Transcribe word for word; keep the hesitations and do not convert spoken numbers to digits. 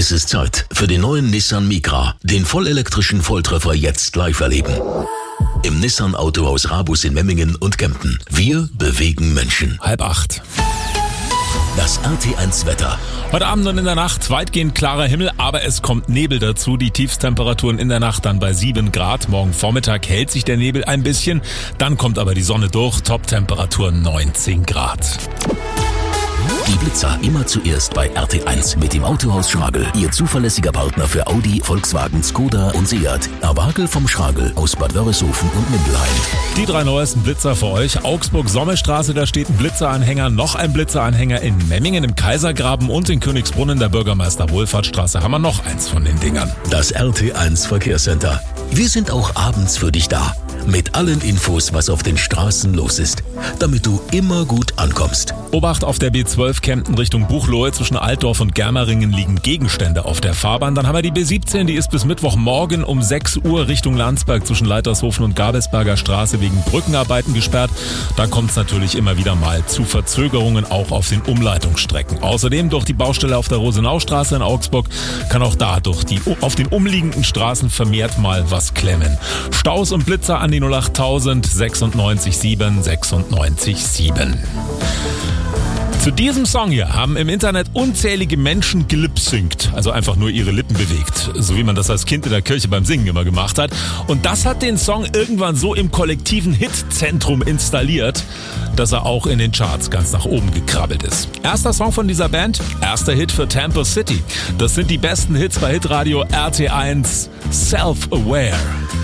Es ist Zeit für den neuen Nissan Micra. Den vollelektrischen Volltreffer jetzt live erleben. Im Nissan Autohaus Rabus in Memmingen und Kempten. Wir bewegen Menschen. Halb acht. Das R T eins Wetter. Heute Abend und in der Nacht weitgehend klarer Himmel, aber es kommt Nebel dazu. Die Tiefstemperaturen in der Nacht dann bei sieben Grad. Morgen Vormittag hält sich der Nebel ein bisschen. Dann kommt aber die Sonne durch. Toptemperatur neunzehn Grad. Die Blitzer immer zuerst bei R T eins mit dem Autohaus Schragel. Ihr zuverlässiger Partner für Audi, Volkswagen, Skoda und Seat. Awagel vom Schragel aus Bad Wörishofen und Mindelheim. Die drei neuesten Blitzer für euch. Augsburg-Sommerstraße, da steht ein Blitzeranhänger, noch ein Blitzeranhänger in Memmingen im Kaisergraben und in Königsbrunn in der Bürgermeister-Wohlfahrtsstraße haben wir noch eins von den Dingern. Das R T eins Verkehrscenter. Wir sind auch abends für dich da. Mit allen Infos, was auf den Straßen los ist, damit du immer gut ankommst. Obacht, auf der B zwölf Kempten Richtung Buchloe. Zwischen Altdorf und Germeringen liegen Gegenstände auf der Fahrbahn. Dann haben wir die B siebzehn, die ist bis Mittwochmorgen um sechs Uhr Richtung Landsberg zwischen Leitershofen und Gabelsberger Straße wegen Brückenarbeiten gesperrt. Da kommt es natürlich immer wieder mal zu Verzögerungen, auch auf den Umleitungsstrecken. Außerdem durch die Baustelle auf der Rosenaustraße in Augsburg kann auch da durch die, auf den umliegenden Straßen vermehrt mal was klemmen. Staus und Blitzer an die null acht tausend sechsundneunzig sieben sechsundneunzig sieben. Zu diesem Song hier haben im Internet unzählige Menschen gelipsynkt, also einfach nur ihre Lippen bewegt, so wie man das als Kind in der Kirche beim Singen immer gemacht hat. Und das hat den Song irgendwann so im kollektiven Hitzentrum installiert, dass er auch in den Charts ganz nach oben gekrabbelt ist. Erster Song von dieser Band, erster Hit für Tampa City. Das sind die besten Hits bei Hitradio R T eins, Self-Aware.